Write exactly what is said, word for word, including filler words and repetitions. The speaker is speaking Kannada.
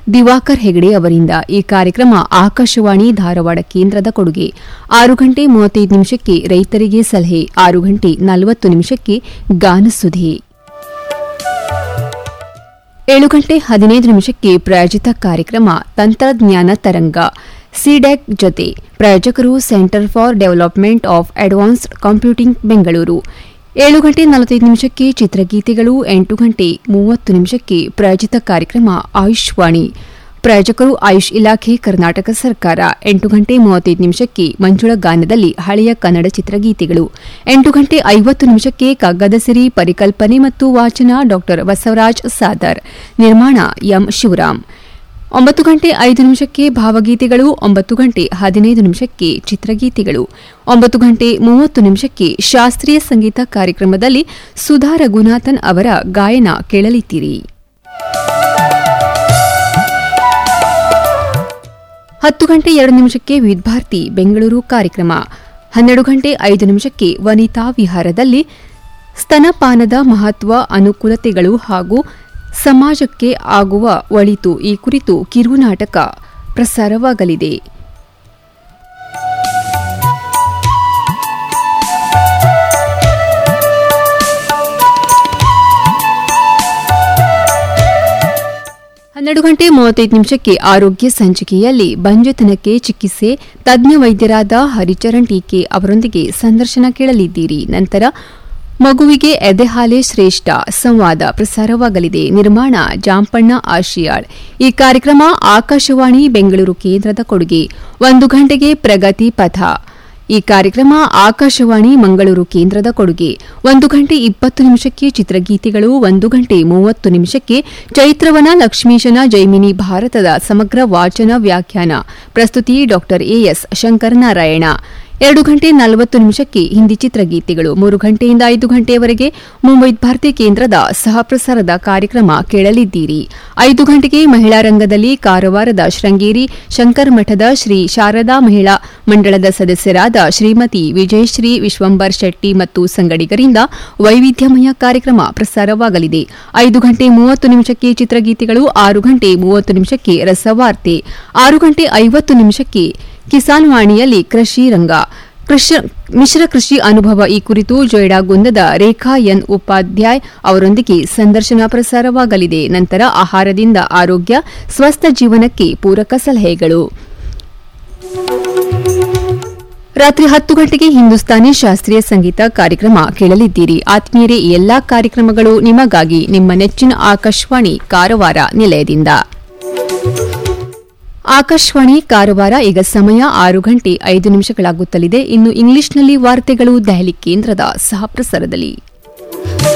ದಿವಾಕರ್ ಹೆಗಡೆ ಅವರಿಂದ. ಈ ಕಾರ್ಯಕ್ರಮ ಆಕಾಶವಾಣಿ ಧಾರವಾಡ ಕೇಂದ್ರದ ಕೊಡುಗೆ. ಆರು ಗಂಟೆ ಮೂವತ್ತೈದು ನಿಮಿಷಕ್ಕೆ ರೈತರಿಗೆ ಸಲಹೆ, ಆರು ಗಂಟೆ ನಲವತ್ತು ನಿಮಿಷಕ್ಕೆ ಗಾನಸುಧೆ, ಏಳು ಗಂಟೆ ಹದಿನೈದು ನಿಮಿಷಕ್ಕೆ ಪ್ರಾಯೋಜಿತ ಕಾರ್ಯಕ್ರಮ ತಂತ್ರಜ್ಞಾನ ತರಂಗ ಸಿಡ್ಯಾಕ್ ಜೊತೆ. ಪ್ರಾಯೋಜಕರು centre for development of advanced computing Bengaluru. ಏಳು ಗಂಟೆ ನಲವತ್ತೈದು ನಿಮಿಷಕ್ಕೆ ಚಿತ್ರಗೀತೆಗಳು, ಎಂಟು ಗಂಟೆ ಮೂವತ್ತು ನಿಮಿಷಕ್ಕೆ ಪ್ರಾಯೋಜಿತ ಕಾರ್ಯಕ್ರಮ ಆಯುಷ್ವಾಣಿ. ಪ್ರಾಯೋಜಕರು ಆಯುಷ್ ಇಲಾಖೆ, ಕರ್ನಾಟಕ ಸರ್ಕಾರ. ಎಂಟು ಗಂಟೆ ಮೂವತ್ತೈದು ನಿಮಿಷಕ್ಕೆ ಮಂಜುಳ ಗಾನದಲ್ಲಿ ಹಳೆಯ ಕನ್ನಡ ಚಿತ್ರಗೀತೆಗಳು. ಎಂಟು ಗಂಟೆ ಐವತ್ತು ನಿಮಿಷಕ್ಕೆ ಕಗ್ಗದ ಸಿರಿ, ಪರಿಕಲ್ಪನೆ ಮತ್ತು ವಾಚನ ಡಾ ಬಸವರಾಜ್ ಸಾದರ್, ನಿರ್ಮಾಣ ಎಂ ಶಿವರಾಮ್. ಒಂಬತ್ತು ಗಂಟೆ ಐದು ನಿಮಿಷಕ್ಕೆ ಭಾವಗೀತೆಗಳು, ಒಂಬತ್ತು ಗಂಟೆ ಹದಿನೈದು ನಿಮಿಷಕ್ಕೆ ಚಿತ್ರಗೀತೆಗಳು, ಒಂಬತ್ತು ಗಂಟೆ ಮೂವತ್ತು ನಿಮಿಷಕ್ಕೆ ಶಾಸ್ತ್ರೀಯ ಸಂಗೀತ ಕಾರ್ಯಕ್ರಮದಲ್ಲಿ ಸುಧಾ ರಘುನಾಥನ್ ಅವರ ಗಾಯನ ಕೇಳಲಿದ್ದೀರಿ. ಹತ್ತು ಗಂಟೆ ಎರಡು ನಿಮಿಷಕ್ಕೆ ವಿದ್ಯಾರ್ಥಿ ಬೆಂಗಳೂರು ಕಾರ್ಯಕ್ರಮ. ಹನ್ನೆರಡು ಗಂಟೆ ಐದು ನಿಮಿಷಕ್ಕೆ ವನಿತಾ ವಿಹಾರದಲ್ಲಿ ಸ್ತನಪಾನದ ಮಹತ್ವ, ಅನುಕೂಲತೆಗಳು ಹಾಗೂ ಸಮಾಜಕ್ಕೆ ಆಗುವ ಒಳಿತು ಈ ಕುರಿತು ಕಿರುನಾಟಕ ಪ್ರಸಾರವಾಗಲಿದೆ. ಹನ್ನೆರಡು ಗಂಟೆ ಮೂವತ್ತೈದು ನಿಮಿಷಕ್ಕೆ ಆರೋಗ್ಯ ಸಂಚಿಕೆಯಲ್ಲಿ ಬಂಜೆತನಕ್ಕೆ ಚಿಕಿತ್ಸೆ, ತಜ್ಞ ವೈದ್ಯರಾದ ಹರಿಚರಣ್ ಟೀಕೆ ಅವರೊಂದಿಗೆ ಸಂದರ್ಶನ ಕೇಳಲಿದ್ದೀರಿ. ನಂತರ ಮಗುವಿಗೆ ಎದೆಹಾಲೆ ಶ್ರೇಷ್ಠ ಸಂವಾದ ಪ್ರಸಾರವಾಗಲಿದೆ. ನಿರ್ಮಾಣ ಜಾಂಪಣ್ಣ ಆಶಿಯಾಳ್. ಈ ಕಾರ್ಯಕ್ರಮ ಆಕಾಶವಾಣಿ ಬೆಂಗಳೂರು ಕೇಂದ್ರದ ಕೊಡುಗೆ. ಒಂದು ಗಂಟೆಗೆ ಪ್ರಗತಿ ಪಥ. ಈ ಕಾರ್ಯಕ್ರಮ ಆಕಾಶವಾಣಿ ಮಂಗಳೂರು ಕೇಂದ್ರದ ಕೊಡುಗೆ. ಒಂದು ಗಂಟೆ ಇಪ್ಪತ್ತು ನಿಮಿಷಕ್ಕೆ ಚಿತ್ರಗೀತೆಗಳು, ಒಂದು ಗಂಟೆ ಮೂವತ್ತು ನಿಮಿಷಕ್ಕೆ ಚೈತ್ರವನ ಲಕ್ಷ್ಮೀಶನ ಜೈಮಿನಿ ಭಾರತದ ಸಮಗ್ರ ವಾಚನ ವ್ಯಾಖ್ಯಾನ. ಪ್ರಸ್ತುತಿ ಡಾ ಎಎಸ್ ಶಂಕರನಾರಾಯಣ. ಎರಡು ಗಂಟೆ ನಲವತ್ತು ನಿಮಿಷಕ್ಕೆ ಹಿಂದಿ ಚಿತ್ರಗೀತೆಗಳು. ಮೂರು ಗಂಟೆಯಿಂದ ಐದು ಗಂಟೆಯವರೆಗೆ ಮುಂಬೈ ಭಾರತಿ ಕೇಂದ್ರದ ಸಹಪ್ರಸಾರದ ಕಾರ್ಯಕ್ರಮ ಕೇಳಲಿದ್ದೀರಿ. ಐದು ಗಂಟೆಗೆ ಮಹಿಳಾ ರಂಗದಲ್ಲಿ ಕಾರವಾರದ ಶೃಂಗೇರಿ ಶಂಕರ ಮಠದ ಶ್ರೀ ಶಾರದಾ ಮಹಿಳಾ ಮಂಡಳದ ಸದಸ್ಯರಾದ ಶ್ರೀಮತಿ ವಿಜಯಶ್ರೀ ವಿಶ್ವಂಬರ್ ಶೆಟ್ಟಿ ಮತ್ತು ಸಂಗಡಿಗರಿಂದ ವೈವಿಧ್ಯಮಯ ಕಾರ್ಯಕ್ರಮ ಪ್ರಸಾರವಾಗಲಿದೆ. ಐದು ಗಂಟೆ ಮೂವತ್ತು ನಿಮಿಷಕ್ಕೆ ಚಿತ್ರಗೀತೆಗಳು, ಆರು ಗಂಟೆ ಮೂವತ್ತು ನಿಮಿಷಕ್ಕೆ ರಸವಾರ್ತೆ, ಆರು ಗಂಟೆ ಐವತ್ತು ನಿಮಿಷಕ್ಕೆ ಕಿಸಾನ್ ವಾಣಿಯಲ್ಲಿ ಕೃಷಿ ರಂಗ, ಮಿಶ್ರ ಕೃಷಿ ಅನುಭವ ಈ ಕುರಿತು ಜೊಯ್ಡಾಗುಂದದ ರೇಖಾ ಎನ್ ಉಪಾಧ್ಯಾಯ್ ಅವರೊಂದಿಗೆ ಸಂದರ್ಶನ ಪ್ರಸಾರವಾಗಲಿದೆ. ನಂತರ ಆಹಾರದಿಂದ ಆರೋಗ್ಯ, ಸ್ವಸ್ಥ ಜೀವನಕ್ಕೆ ಪೂರಕ ಸಲಹೆಗಳು. ರಾತ್ರಿ ಹತ್ತು ಗಂಟೆಗೆ ಹಿಂದೂಸ್ತಾನಿ ಶಾಸ್ತ್ರೀಯ ಸಂಗೀತ ಕಾರ್ಯಕ್ರಮ ಕೇಳಲಿದ್ದೀರಿ. ಆತ್ಮೀಯರೇ, ಈ ಎಲ್ಲಾ ಕಾರ್ಯಕ್ರಮಗಳು ನಿಮಗಾಗಿ ನಿಮ್ಮ ನೆಚ್ಚಿನ ಆಕಾಶವಾಣಿ ಕಾರವಾರ ನಿಲಯದಿಂದ. ಆಕಾಶವಾಣಿ ಕಾರವಾರ. ಈಗ ಸಮಯ ಆರು ಗಂಟೆ ಐದು ನಿಮಿಷಗಳಾಗುತ್ತಲಿದೆ. ಇನ್ನು ಇಂಗ್ಲಿಷ್ನಲ್ಲಿ ವಾರ್ತೆಗಳು ದೆಹಲಿ ಕೇಂದ್ರದ ಸಹ ಪ್ರಸಾರದಲ್ಲಿ.